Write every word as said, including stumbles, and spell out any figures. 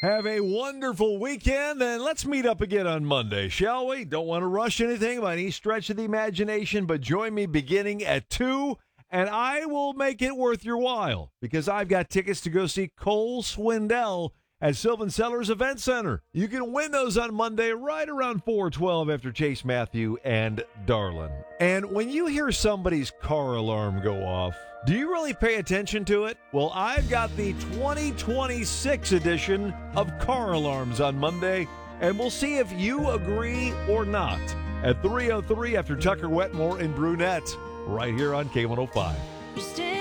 Have a wonderful weekend, and let's meet up again on Monday, shall we? Don't want to rush anything by any stretch of the imagination, but join me beginning at two, and I will make it worth your while because I've got tickets to go see Cole Swindell at Sylvan Sellers Event Center. You can win those on Monday right around four twelve after Chase Matthew and Darlin. And when you hear somebody's car alarm go off, do you really pay attention to it? Well, I've got the twenty twenty-six edition of Car Alarms on Monday, and we'll see if you agree or not at three oh three after Tucker Wetmore and Brunette right here on K one oh five.